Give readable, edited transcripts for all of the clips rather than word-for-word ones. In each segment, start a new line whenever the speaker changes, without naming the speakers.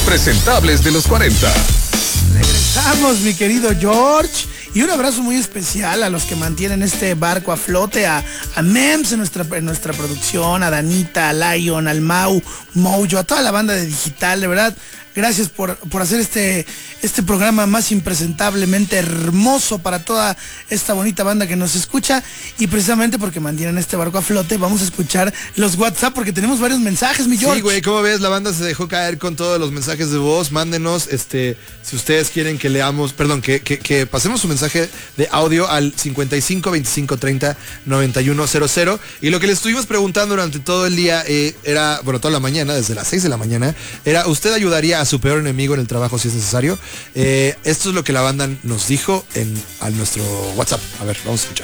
impresentables de los 40.
Regresamos, mi querido George. Y un abrazo muy especial a los que mantienen este barco a flote, a Mems en nuestra producción, a Danita, a Lion, al Mau, Mojo, a toda la banda de Digital, de verdad. Gracias por hacer este programa más impresentablemente hermoso para toda esta bonita banda que nos escucha. Y precisamente porque mantienen este barco a flote, vamos a escuchar los WhatsApp porque tenemos varios mensajes, mi George.
Sí, güey, ¿cómo ves? La banda se dejó caer con todos los mensajes de voz. Mándenos, si ustedes quieren que leamos, perdón, que pasemos su mensaje de audio al 55 25 30 91 00. Y lo que le estuvimos preguntando durante todo el día era, bueno, toda la mañana, desde las 6 de la mañana, era, ¿usted ayudaría a su peor enemigo en el trabajo si es necesario? Esto es lo que la banda nos dijo a nuestro WhatsApp. A ver, vamos a escuchar.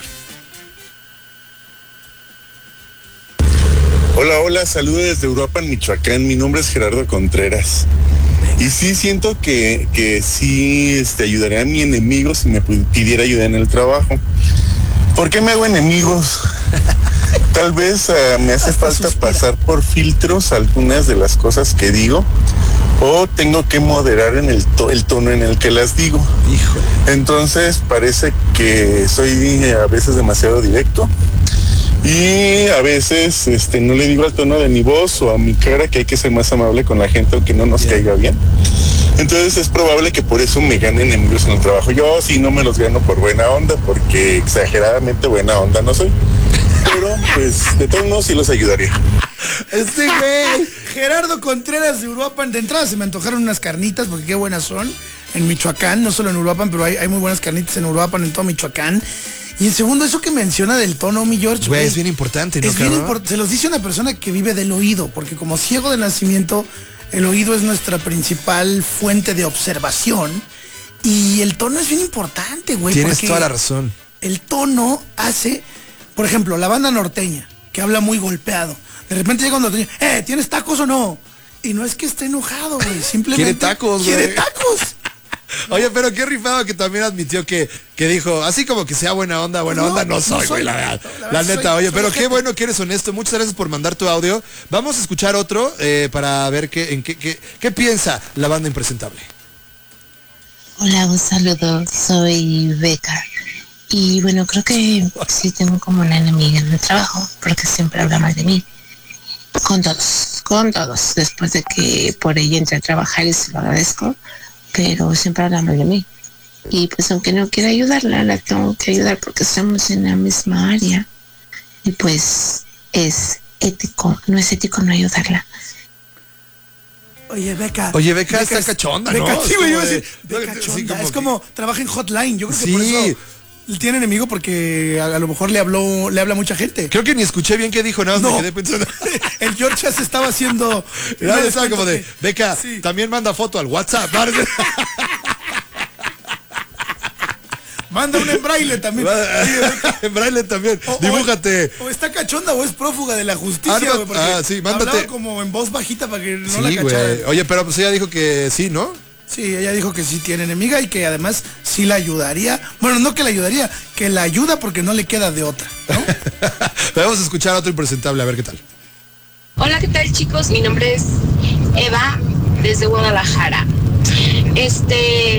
Hola, saludos desde Uruapan, Michoacán. Mi nombre es Gerardo Contreras. Y sí siento que sí ayudaría a mi enemigo si me pidiera ayuda en el trabajo. ¿Por qué me hago enemigos? Tal vez me hace falta pasar por filtros algunas de las cosas que digo, o tengo que moderar en el tono en el que las digo.
Híjole.
Entonces parece que soy a veces demasiado directo y a veces no le digo al tono de mi voz o a mi cara que hay que ser más amable con la gente aunque no nos caiga bien. Entonces es probable que por eso me gane enemigos en el trabajo. Yo sí no me los gano por buena onda, porque exageradamente buena onda no soy. Pero pues de todos modos sí los ayudaría.
Güey, Gerardo Contreras de Uruapan. De entrada se me antojaron unas carnitas porque qué buenas son en Michoacán, no solo en Uruapan, pero hay muy buenas carnitas en Uruapan, en todo Michoacán. Y en segundo, eso que menciona del tono, mi George.
Güey, es bien importante, ¿no?
Es bien importante. Se los dice una persona que vive del oído, porque como ciego de nacimiento, el oído es nuestra principal fuente de observación. Y el tono es bien importante, güey.
Tienes toda la razón.
El tono hace, por ejemplo, la banda norteña, que habla muy golpeado. De repente llega un norteño, ¿tienes tacos o no? Y no es que esté enojado, güey. Simplemente
quiere tacos, güey.
Quiere tacos.
Oye, pero qué rifado que también admitió que dijo, así como que sea buena onda no soy, güey, la verdad. La neta, oye, pero qué bueno que eres honesto. Muchas gracias por mandar tu audio. Vamos a escuchar otro para ver qué piensa la banda impresentable.
Hola, un saludo. Soy Beca. Y bueno, creo que sí tengo como una enemiga en el trabajo, porque siempre habla mal de mí. Con todos. Después de que por ella entré a trabajar y se lo agradezco, pero siempre habla mal de mí. Y pues aunque no quiera ayudarla, la tengo que ayudar porque estamos en la misma área. Y pues no es ético no ayudarla.
Oye, Beca
está cachonda, ¿no?
Beca, sí, güey, yo iba a decir, Beca cachonda. Es como trabaja en Hotline. Yo creo que por eso tiene enemigo, porque a lo mejor le habla mucha gente.
Creo que ni escuché bien qué dijo, nada más me quedé pensando.
El George ya se estaba haciendo.
Estaba como de, Beca, sí, también manda foto al WhatsApp.
Manda un en braille también.
En braille también. Dibújate.
O está cachonda o es prófuga de la justicia, güey.
Sí, mándate.
Hablaba como en voz bajita para que no la cachara.
Güey. Oye, pero pues ella dijo que sí, ¿no?
Sí, ella dijo que sí tiene enemiga y que además sí la ayudaría. Bueno, no que la ayudaría, que la ayuda porque no le queda de otra, ¿no?
Vamos a escuchar a otro impresentable, a ver qué tal.
Hola, ¿qué tal, chicos? Mi nombre es Eva, desde Guadalajara.